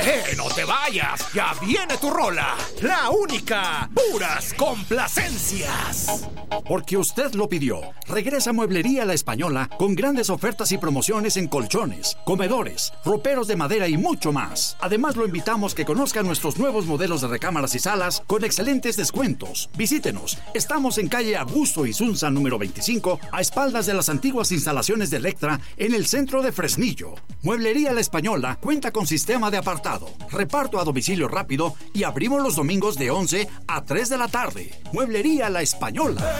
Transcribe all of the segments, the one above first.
No te vayas! ¡Ya viene tu rola! ¡La única! ¡Puras complacencias! Porque usted lo pidió. Regresa Mueblería La Española con grandes ofertas y promociones en colchones, comedores, roperos de madera y mucho más. Además, lo invitamos que conozca nuestros nuevos modelos de recámaras y salas con excelentes descuentos. Visítenos. Estamos en calle Augusto Isunza, número 25, a espaldas de las antiguas instalaciones de Electra, en el centro de Fresnillo. Mueblería La Española cuenta con sistema de apartado, reparto a domicilio rápido y abrimos los domingos de 11 a 3 de la tarde. Mueblería La Española.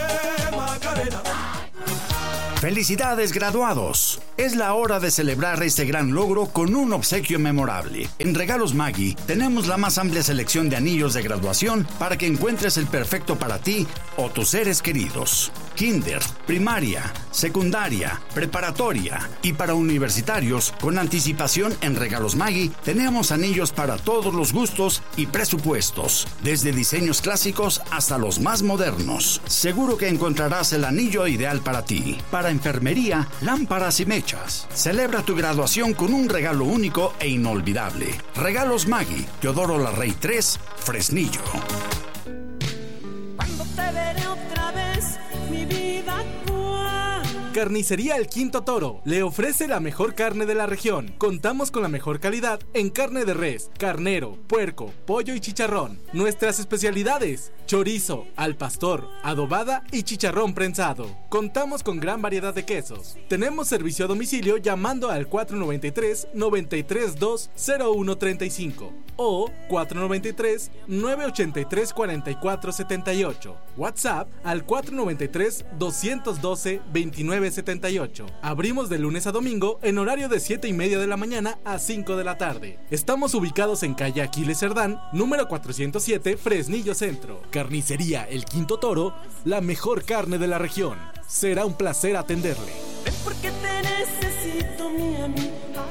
¡Felicidades, graduados! Es la hora de celebrar este gran logro con un obsequio memorable. En Regalos Maggi tenemos la más amplia selección de anillos de graduación para que encuentres el perfecto para ti o tus seres queridos. Kinder, primaria, secundaria, preparatoria y para universitarios, con anticipación en Regalos Maggi tenemos anillos para todos los gustos y presupuestos, desde diseños clásicos hasta los más modernos. Seguro que encontrarás el anillo ideal para ti. Para enfermería, lámparas y mechas. Celebra tu graduación con un regalo único e inolvidable. Regalos Maggi, Teodoro Larrey 3, Fresnillo. Cuando te veré otra vez, mi vida actual. Carnicería El Quinto Toro le ofrece la mejor carne de la región. Contamos con la mejor calidad en carne de res, carnero, puerco, pollo y chicharrón. Nuestras especialidades: chorizo, al pastor, adobada y chicharrón prensado. Contamos con gran variedad de quesos. Tenemos servicio a domicilio llamando al 493-932-0135 o 493-983-4478. WhatsApp al 493-212-2978. Abrimos de lunes a domingo en horario de 7:30 de la mañana a 5 de la tarde. Estamos ubicados en calle Aquiles Cerdán, número 407, Fresnillo Centro. Carnicería El Quinto Toro, la mejor carne de la región. Será un placer atenderle. Ven porque te necesito, mi amiga.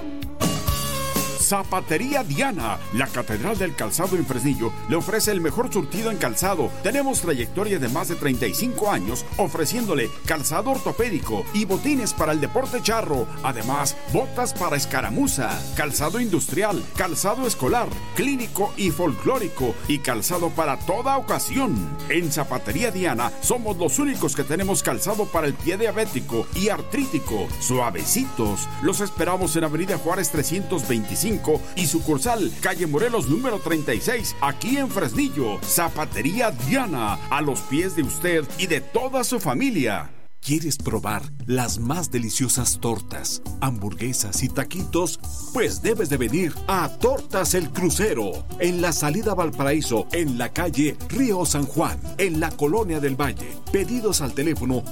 Zapatería Diana, la catedral del calzado en Fresnillo, le ofrece el mejor surtido en calzado. Tenemos trayectoria de más de 35 años ofreciéndole calzado ortopédico y botines para el deporte charro. Además, botas para escaramuza, calzado industrial, calzado escolar, clínico y folclórico y calzado para toda ocasión. En Zapatería Diana somos los únicos que tenemos calzado para el pie diabético y artrítico, suavecitos. Los esperamos en Avenida Juárez 325 y sucursal calle Morelos número 36, aquí en Fresnillo. Zapatería Diana, a los pies de usted y de toda su familia. ¿Quieres probar las más deliciosas tortas, hamburguesas y taquitos? Pues debes de venir a Tortas El Crucero, en la salida a Valparaíso, en la calle Río San Juan, en la Colonia del Valle. Pedidos al teléfono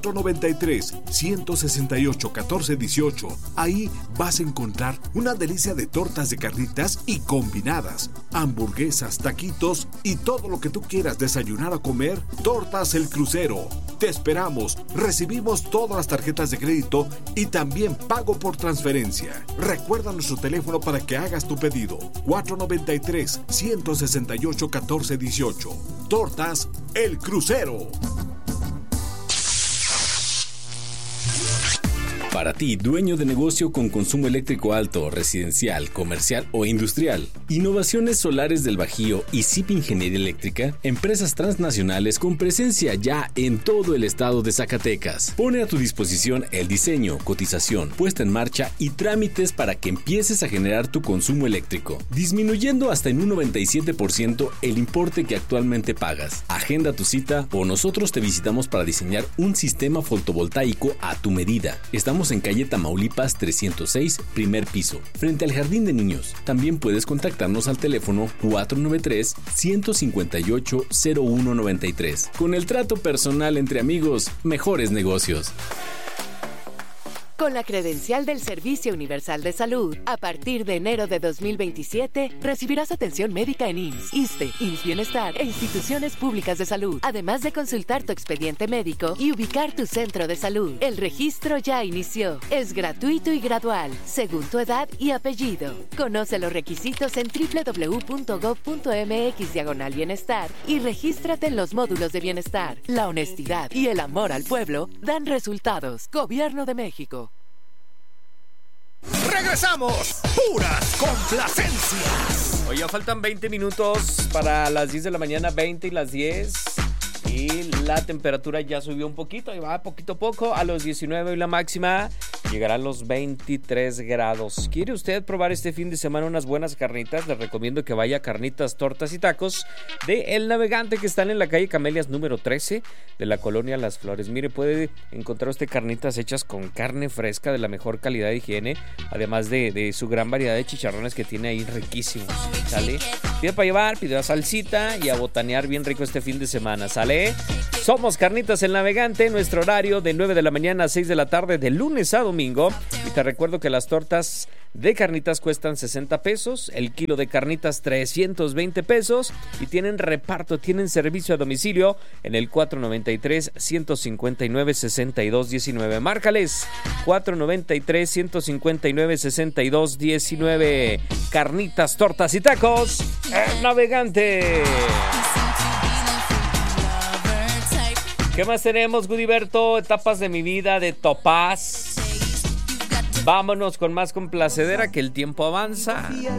493-168-1418. Ahí vas a encontrar una delicia de tortas de carnitas y combinadas, hamburguesas, taquitos y todo lo que tú quieras desayunar o comer. Tortas El Crucero. Te esperamos. Recibimos todas las tarjetas de crédito y también pago por transferencia. Recuerda nuestro teléfono para que hagas tu pedido: 493-168-1418. Tortas El Crucero. Para ti, dueño de negocio con consumo eléctrico alto, residencial, comercial o industrial, Innovaciones Solares del Bajío y CIP Ingeniería Eléctrica, empresas transnacionales con presencia ya en todo el estado de Zacatecas. Pone a tu disposición el diseño, cotización, puesta en marcha y trámites para que empieces a generar tu consumo eléctrico, disminuyendo hasta en un 97% el importe que actualmente pagas. Agenda tu cita o nosotros te visitamos para diseñar un sistema fotovoltaico a tu medida. Estamos en calle Tamaulipas 306, primer piso, frente al Jardín de Niños. También puedes contactarnos al teléfono 493-158-0193. Con el trato personal entre amigos, mejores negocios. Con la credencial del Servicio Universal de Salud, a partir de enero de 2027, recibirás atención médica en IMSS, ISSSTE, IMSS Bienestar e instituciones públicas de salud, además de consultar tu expediente médico y ubicar tu centro de salud. El registro ya inició. Es gratuito y gradual, según tu edad y apellido. Conoce los requisitos en www.gov.mx/bienestar y regístrate en los módulos de bienestar. La honestidad y el amor al pueblo dan resultados. Gobierno de México. Regresamos. Puras complacencias. Oye, ya faltan 20 minutos para las 10 de la mañana, 20 y las 10. Y la temperatura ya subió un poquito, y va poquito a poco a los 19 y la máxima llegará a los 23 grados. ¿Quiere usted probar este fin de semana unas buenas carnitas? Les recomiendo que vaya a Carnitas, Tortas y Tacos de El Navegante, que están en la calle Camelias número 13 de la colonia Las Flores. Mire, puede encontrar usted carnitas hechas con carne fresca de la mejor calidad de higiene, además de su gran variedad de chicharrones que tiene ahí riquísimos, ¿sale? Pide para llevar, pide a salsita y a botanear bien rico este fin de semana, ¿sale? Somos Carnitas El Navegante, nuestro horario de 9 de la mañana a 6 de la tarde, de lunes a domingo. Y te recuerdo que las tortas de carnitas cuestan 60 pesos, el kilo de carnitas 320 pesos y tienen reparto, tienen servicio a domicilio en el 493-159-6219. Márcales 493-159-6219. Carnitas, Tortas y Tacos El Navegante. ¿Qué más tenemos, Gudiberto? Etapas de mi vida de Topaz. Vámonos con más complacedera, que el tiempo avanza.